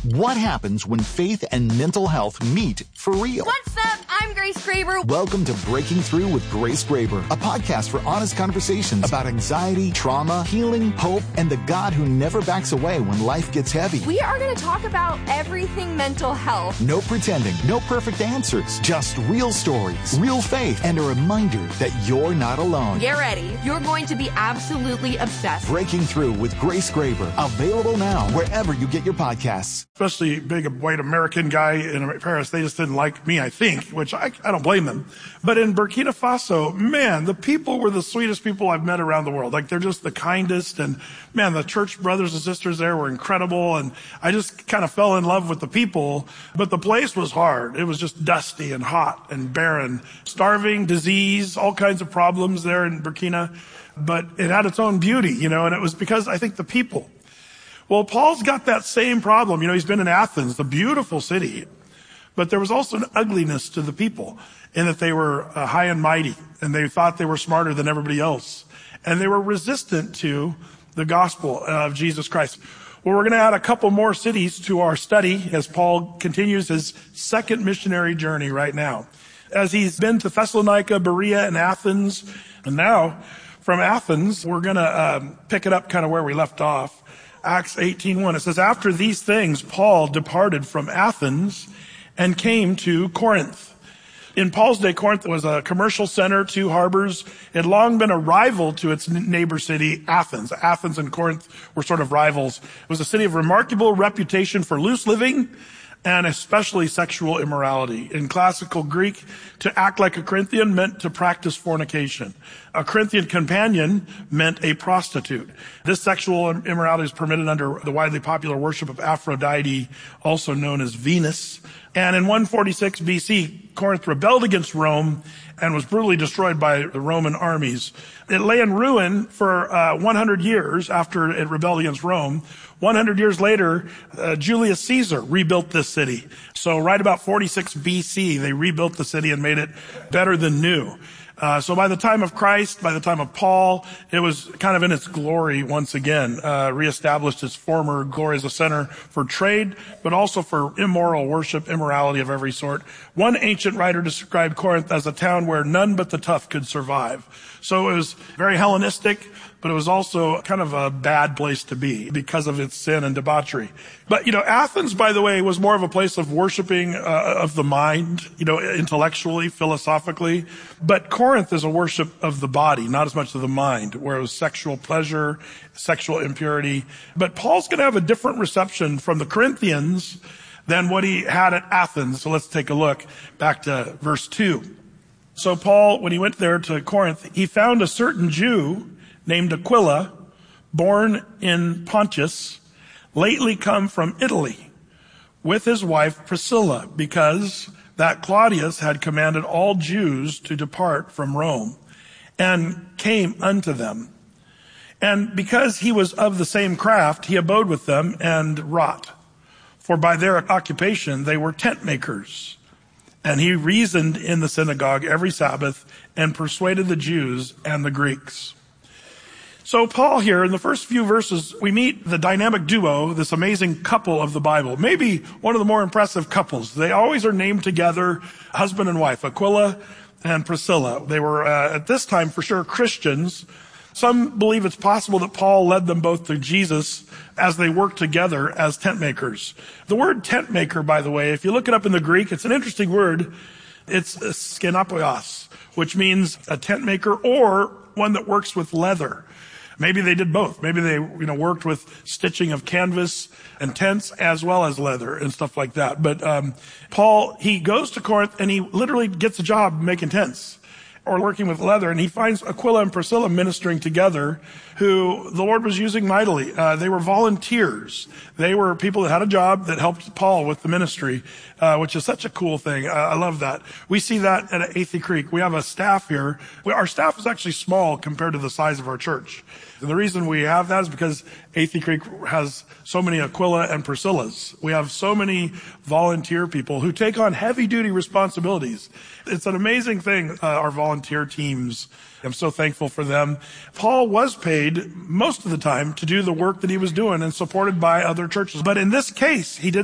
What happens when faith and mental health meet for real? What's up? I'm Grace Graber. Welcome to Breaking Through with Grace Graber, a podcast for honest conversations about anxiety, trauma, healing, hope, and the God who never backs away when life gets heavy. We are going to talk about everything mental health. No pretending, no perfect answers, just real stories, real faith, and a reminder that you're not alone. Get ready. You're going to be absolutely obsessed. Breaking Through with Grace Graber, available now wherever you get your podcasts. Especially big white American guy in Paris, they just didn't like me, I think, which I don't blame them. But in Burkina Faso, man, the people were the sweetest people I've met around the world. Like, they're just the kindest. And man, the church brothers and sisters there were incredible. And I just kind of fell in love with the people. But the place was hard. It was just dusty and hot and barren, starving, disease, all kinds of problems there in Burkina. But it had its own beauty, and it was because I think the people. Well, Paul's got that same problem. He's been in Athens, the beautiful city. But there was also an ugliness to the people in that they were high and mighty, and they thought they were smarter than everybody else. And they were resistant to the gospel of Jesus Christ. Well, we're going to add a couple more cities to our study as Paul continues his second missionary journey right now. As he's been to Thessalonica, Berea, and Athens. And now, from Athens, we're going to pick it up kind of where we left off. Acts 18:1. It says, after these things, Paul departed from Athens and came to Corinth. In Paul's day, Corinth was a commercial center, 2 harbors. It had long been a rival to its neighbor city, Athens. Athens and Corinth were sort of rivals. It was a city of remarkable reputation for loose living and especially sexual immorality. In classical Greek, to act like a Corinthian meant to practice fornication. A Corinthian companion meant a prostitute. This sexual immorality is permitted under the widely popular worship of Aphrodite, also known as Venus. And in 146 BC, Corinth rebelled against Rome and was brutally destroyed by the Roman armies. It lay in ruin for 100 years after it rebelled against Rome. 100 years later, Julius Caesar rebuilt this city. So right about 46 BC, they rebuilt the city and made it better than new. So by the time of Christ, by the time of Paul, it was kind of in its glory once again, reestablished its former glory as a center for trade, but also for immoral worship, immorality of every sort. One ancient writer described Corinth as a town where none but the tough could survive. So it was very Hellenistic, but it was also kind of a bad place to be because of its sin and debauchery. But, Athens, by the way, was more of a place of worshiping of the mind, intellectually, philosophically. But Corinth is a worship of the body, not as much of the mind, where it was sexual pleasure, sexual impurity. But Paul's going to have a different reception from the Corinthians than what he had at Athens. So let's take a look back to verse 2. So Paul, when he went there to Corinth, he found a certain Jew named Aquila, born in Pontus, lately come from Italy, with his wife Priscilla, because that Claudius had commanded all Jews to depart from Rome, and came unto them. And because he was of the same craft, he abode with them and wrought. For by their occupation they were tent makers. And he reasoned in the synagogue every Sabbath and persuaded the Jews and the Greeks. So Paul here, in the first few verses, we meet the dynamic duo, this amazing couple of the Bible. Maybe one of the more impressive couples. They always are named together, husband and wife, Aquila and Priscilla. They were, at this time, for sure, Christians. Some believe it's possible that Paul led them both to Jesus as they worked together as tent makers. The word tent maker, by the way, if you look it up in the Greek, it's an interesting word. It's skenopoios, which means a tent maker or one that works with leather. Maybe they did both. Maybe they, worked with stitching of canvas and tents as well as leather and stuff like that. But Paul, he goes to Corinth and he literally gets a job making tents or working with leather. And he finds Aquila and Priscilla ministering together, who the Lord was using mightily. They were volunteers. They were people that had a job that helped Paul with the ministry, which is such a cool thing. I love that. We see that at Athey Creek. We have a staff here. Our staff is actually small compared to the size of our church. And the reason we have that is because Athey Creek has so many Aquila and Priscillas. We have so many volunteer people who take on heavy-duty responsibilities. It's an amazing thing, our volunteer teams. I'm so thankful for them. Paul was paid most of the time to do the work that he was doing and supported by other churches. But in this case, he did